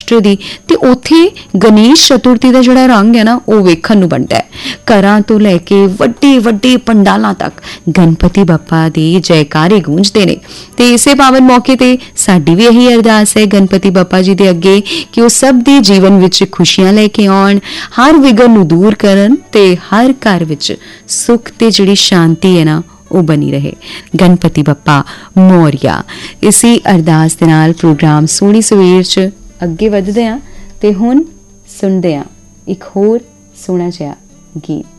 महाराष्ट्र दी ते उत्थे गणेश चतुर्थी का जिहड़ा रंग है ना वो वेखण नूं बनदा है। घरां तो लैके वड्डे वड्डे पंडालां तक गणपति बप्पा दे जयकारे गूंजदे ने ते इसे पावन मौके ते साडी भी यही अरदास है गणपति बप्पा जी दे अगे कि वो सब दे जीवन विच खुशियां लैके आउण, हर विघन नूं दूर करन ते हर घर विच सुख ते जिहड़ी शांति है ना वो बनी रहे। गणपति बप्पा मौर्या। इसी अरदास दे नाल प्रोग्राम सोहनी सवेर च अगे वधदे हां ते हुण सुणदे हां एक होर सोहना जिहा गीत।